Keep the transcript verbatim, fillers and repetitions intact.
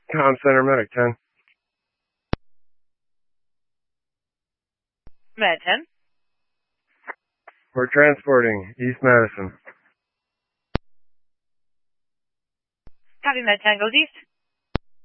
Com Center, Medic ten. Med ten. We're transporting East Madison. Copy, Med ten goes east.